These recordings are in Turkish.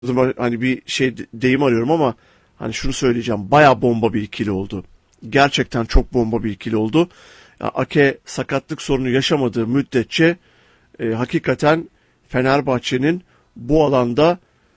Hani bir şey deyim arıyorum ama hani şunu söyleyeceğim. Baya bomba bir ikili oldu. Gerçekten çok bomba bir ikili oldu. Ya, Ake sakatlık sorunu yaşamadığı müddetçe hakikaten Fenerbahçe'nin bu alanda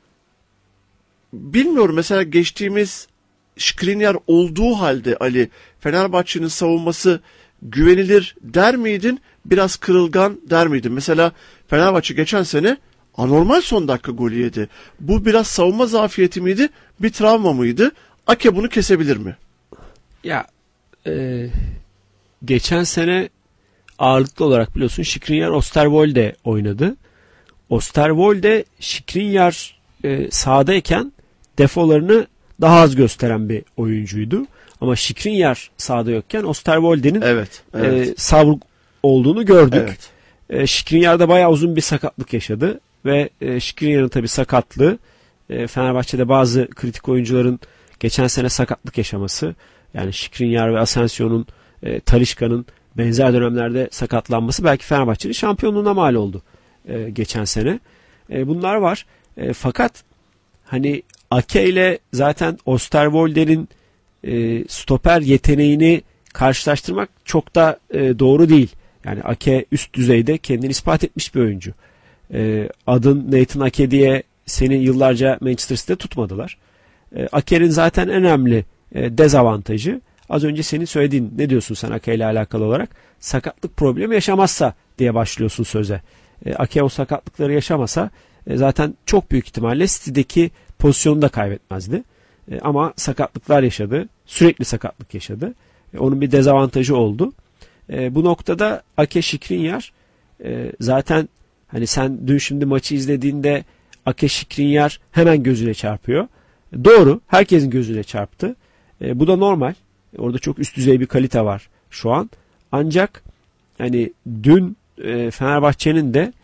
bilmiyorum, mesela geçtiğimiz Skriniar olduğu halde Ali, Fenerbahçe'nin savunması güvenilir der miydin? Biraz kırılgan der miydin? Mesela Fenerbahçe geçen sene anormal son dakika golü yedi. Bu biraz savunma zafiyeti miydi? Bir travma mıydı? Ake bunu kesebilir mi? Ya e, geçen sene ağırlıklı olarak biliyorsun Skriniar Osterwolde oynadı. Osterwolde Skriniar sahadayken defolarını daha az gösteren bir oyuncuydu. Ama Skriniar sahada yokken Osterwolde'nin Evet. savruk olduğunu gördük. Evet. Skriniar da bayağı uzun bir sakatlık yaşadı ve Skriniar'ın tabii sakatlığı Fenerbahçe'de bazı kritik oyuncuların geçen sene sakatlık yaşaması, yani Skriniar ve Asensio'nun, Talisca'nın benzer dönemlerde sakatlanması belki Fenerbahçe'nin şampiyonluğuna mal oldu geçen sene. Bunlar var. Fakat hani Ake ile zaten Osterwolde'nin stoper yeteneğini karşılaştırmak çok da doğru değil. Yani Ake üst düzeyde kendini ispat etmiş bir oyuncu. Adın Nathan Ake diye seni yıllarca Manchester City'de tutmadılar. Ake'nin zaten en önemli dezavantajı, az önce senin söylediğin, ne diyorsun sen Ake ile alakalı olarak? Sakatlık problemi yaşamazsa diye başlıyorsun söze. Ake o sakatlıkları yaşamasa zaten çok büyük ihtimalle City'deki pozisyonu da kaybetmezdi. Ama sakatlıklar yaşadı. Sürekli sakatlık yaşadı. Onun bir dezavantajı oldu. Bu noktada Ake Skriniar zaten hani sen dün şimdi maçı izlediğinde Ake Skriniar hemen gözüne çarpıyor. Doğru. Herkesin gözüne çarptı. Bu da normal. Orada çok üst düzey bir kalite var şu an. Ancak hani dün Fenerbahçe'nin de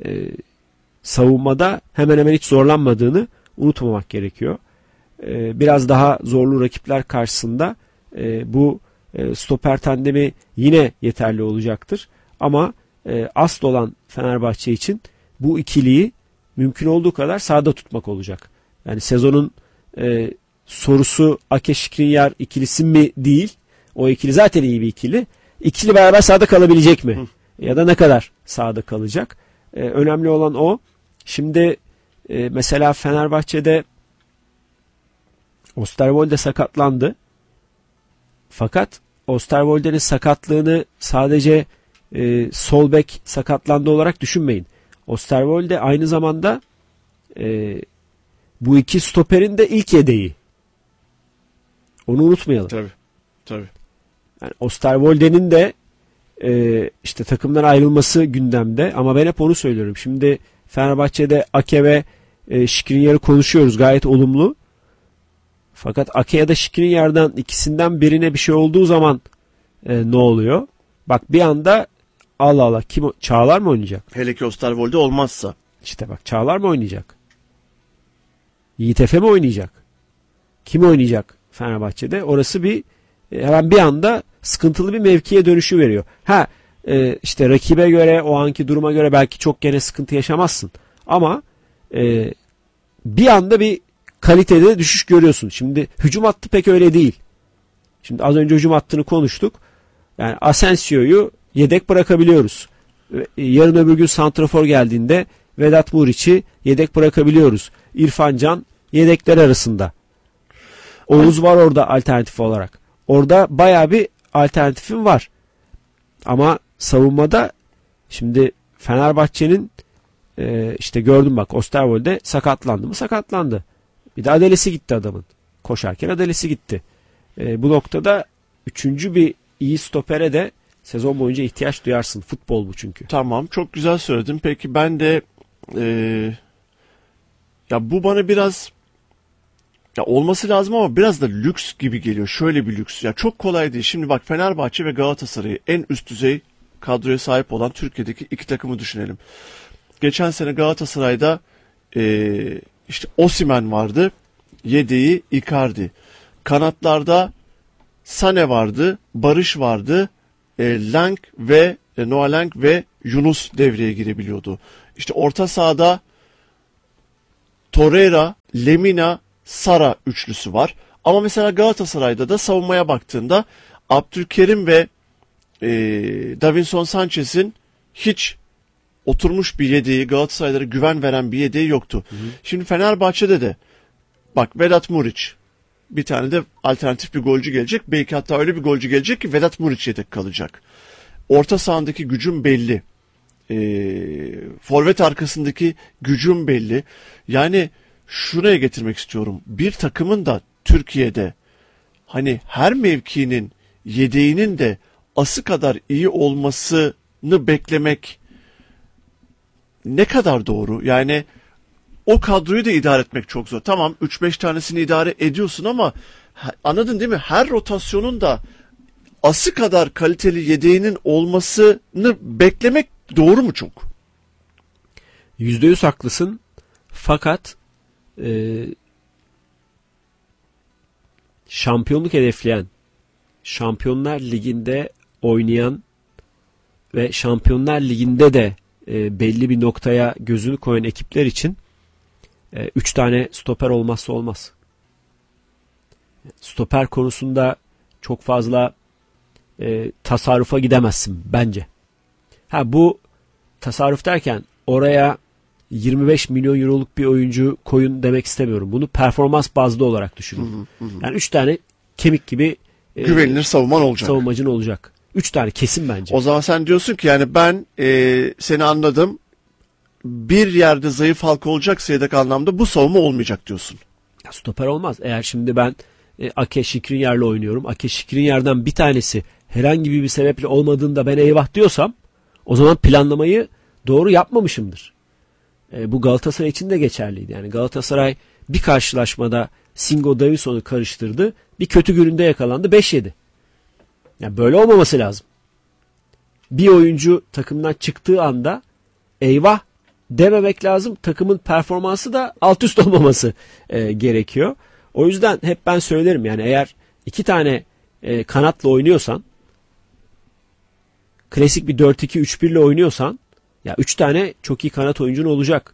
savunmada hemen hemen hiç zorlanmadığını unutmamak gerekiyor. Biraz daha zorlu rakipler karşısında bu stoper tandemi yine yeterli olacaktır. Ama asıl olan Fenerbahçe için bu ikiliyi mümkün olduğu kadar sahada tutmak olacak. Yani sezonun sorusu Ake Skriniar ikilisi mi değil. O ikili zaten iyi bir ikili. İkili beraber sahada kalabilecek mi? Ya da ne kadar sahada kalacak? Önemli olan o. Şimdi mesela Fenerbahçe'de Osterwolde sakatlandı. Fakat Osterwolde'nin sakatlığını sadece sol bek sakatlandı olarak düşünmeyin. Osterwolde aynı zamanda bu iki stoperin de ilk yedeği. Onu unutmayalım. Tabii. Yani Osterwolde'nin de işte takımdan ayrılması gündemde, ama ben hep onu söylüyorum. Şimdi Fenerbahçe'de Ake ve Skriniar'ı konuşuyoruz, gayet olumlu. Fakat Ake ya da Skriniar'dan ikisinden birine bir şey olduğu zaman ne oluyor? Bak bir anda Allah Allah, Çağlar mı oynayacak? Hele ki Osterwolde olmazsa. İşte bak, Çağlar mı oynayacak? Yiğit Efe mi oynayacak? Kim oynayacak Fenerbahçe'de? Orası bir hemen bir anda sıkıntılı bir mevkiye dönüşü veriyor. İşte rakibe göre, o anki duruma göre belki çok gene sıkıntı yaşamazsın. Ama bir anda bir kalitede düşüş görüyorsun. Şimdi hücum hattı pek öyle değil. Şimdi az önce hücum hattını konuştuk. Yani Asensio'yu yedek bırakabiliyoruz. Yarın öbür gün santrafor geldiğinde Vedat Muriç'i yedek bırakabiliyoruz. İrfan Can yedekler arasında. Oğuz var orada alternatif olarak. Orada bayağı bir alternatifim var. Ama savunmada şimdi Fenerbahçe'nin işte gördüm bak, Osterwolde sakatlandı mı? Sakatlandı. Bir de adalesi gitti adamın. Koşarken adalesi gitti. Bu noktada üçüncü bir iyi stopere de sezon boyunca ihtiyaç duyarsın. Futbol bu çünkü. Tamam, çok güzel söyledin. Peki ben de ya bu bana biraz, ya olması lazım ama biraz da lüks gibi geliyor. Şöyle bir lüks. Ya çok kolay değil. Şimdi bak, Fenerbahçe ve Galatasaray'ı en üst düzey kadroya sahip olan Türkiye'deki iki takımı düşünelim. Geçen sene Galatasaray'da işte Osimhen vardı. Yedeği Icardi. Kanatlarda Sane vardı. Barış vardı. Lang ve Noah Lang ve Yunus devreye girebiliyordu. İşte orta sahada Torreira, Lemina, Sara üçlüsü var. Ama mesela Galatasaray'da da savunmaya baktığında Abdülkerim ve Davinson Sanchez'in hiç oturmuş bir yedeği, Galatasaraylara güven veren bir yedeği yoktu. Şimdi Fenerbahçe'de de bak Vedat Muriç, bir tane de alternatif bir golcü gelecek. Belki hatta öyle bir golcü gelecek ki Vedat Muriç yedek kalacak. Orta sahandaki gücüm belli. Forvet arkasındaki gücüm belli. Yani şuraya getirmek istiyorum. Bir takımın da Türkiye'de hani her mevkinin yedeğinin de ası kadar iyi olmasını beklemek ne kadar doğru? Yani o kadroyu da idare etmek çok zor. Tamam 3-5 tanesini idare ediyorsun ama anladın değil mi? Her rotasyonun da ası kadar kaliteli yedeğinin olmasını beklemek doğru mu çok? %100 haklısın. Fakat şampiyonluk hedefleyen, Şampiyonlar Ligi'nde oynayan ve Şampiyonlar Ligi'nde de belli bir noktaya gözünü koyan ekipler için 3 tane stoper olmazsa olmaz. Stoper konusunda çok fazla tasarrufa gidemezsin bence. Bu tasarruf derken oraya 25 milyon euroluk bir oyuncu koyun demek istemiyorum. Bunu performans bazlı olarak düşünün. Yani 3 tane kemik gibi güvenilir savunman olacak. Savunmacın olacak. 3 tane kesin bence. O zaman sen diyorsun ki yani ben seni anladım. Bir yerde zayıf halka olacaksa yedek anlamda bu savunma olmayacak diyorsun. Ya, stoper olmaz. Eğer şimdi ben Ake Skriniar'la oynuyorum. Ake Skriniar'dan bir tanesi herhangi bir sebeple olmadığında ben eyvah diyorsam o zaman planlamayı doğru yapmamışımdır. Bu Galatasaray için de geçerliydi. Yani Galatasaray bir karşılaşmada Singo Davinson'u karıştırdı. Bir kötü gününde yakalandı. 5-7. Yani böyle olmaması lazım. Bir oyuncu takımdan çıktığı anda eyvah dememek lazım. Takımın performansı da alt üst olmaması gerekiyor. O yüzden hep ben söylerim yani eğer 2 tane kanatla oynuyorsan, klasik bir 4-2-3-1 ile oynuyorsan ya 3 tane çok iyi kanat oyuncun olacak.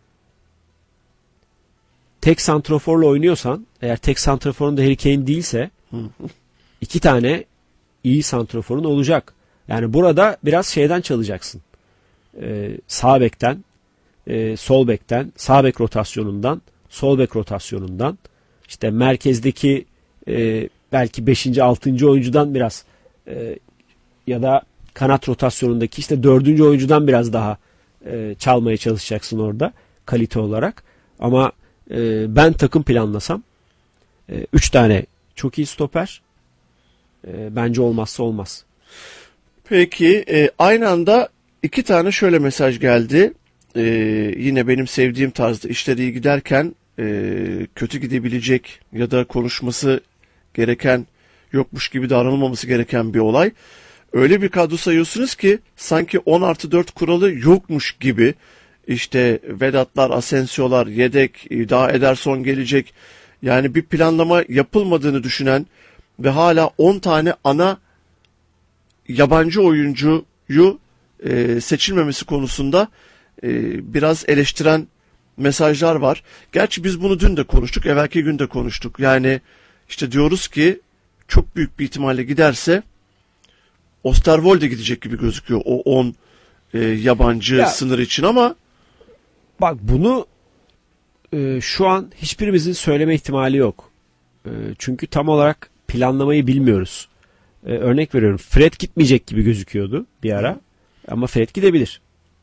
Tek santraforla oynuyorsan, eğer tek santraforun da Harry Kane değilse 2 tane iyi santraforun olacak. Yani burada biraz şeyden çalacaksın. Sağ bekten, sol bekten, sağ bek rotasyonundan, sol bek rotasyonundan, işte merkezdeki belki 5. 6. oyuncudan biraz ya da kanat rotasyonundaki işte 4. oyuncudan biraz daha çalmaya çalışacaksın orada kalite olarak. Ama ben takım planlasam 3 tane çok iyi stoper bence olmazsa olmaz. Peki aynı anda 2 tane şöyle mesaj geldi. Yine benim sevdiğim tarzda işleri iyi giderken kötü gidebilecek ya da konuşması gereken yokmuş gibi davranılmaması gereken bir olay. Öyle bir kadro sayıyorsunuz ki sanki 10+4 kuralı yokmuş gibi. İşte Vedatlar, Asensio'lar, yedek, daha Ederson gelecek. Yani bir planlama yapılmadığını düşünen ve hala 10 tane ana yabancı oyuncuyu seçilmemesi konusunda biraz eleştiren mesajlar var. Gerçi biz bunu dün de konuştuk, evvelki gün de konuştuk. Yani işte diyoruz ki çok büyük bir ihtimalle giderse Osterwolde gidecek gibi gözüküyor o 10 yabancı sınır için ama bak bunu şu an hiçbirimizin söyleme ihtimali yok. Çünkü tam olarak planlamayı bilmiyoruz. Örnek veriyorum. Fred gitmeyecek gibi gözüküyordu bir ara. Ama Fred gidebilir.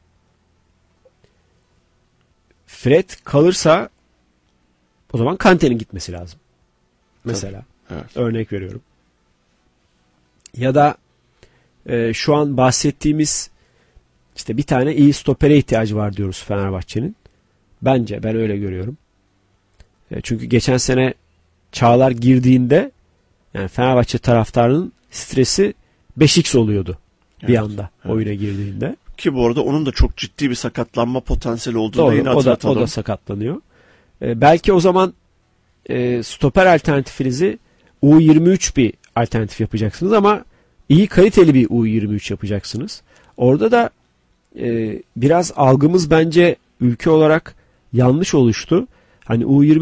Fred kalırsa o zaman Kante'nin gitmesi lazım. Mesela. Evet. Örnek veriyorum. Ya da şu an bahsettiğimiz işte bir tane iyi stopere ihtiyacı var diyoruz Fenerbahçe'nin. Bence ben öyle görüyorum. Çünkü geçen sene Çağlar girdiğinde yani Fenerbahçe taraftarının stresi 5x oluyordu bir anda oyuna girdiğinde. Ki bu arada onun da çok ciddi bir sakatlanma potansiyeli olduğunu da yine hatırlatalım. O da sakatlanıyor. Belki o zaman stoper alternatifinizi U23 bir alternatif yapacaksınız ama iyi kaliteli bir U23 yapacaksınız. Orada da biraz algımız bence ülke olarak yanlış oluştu. Hani U20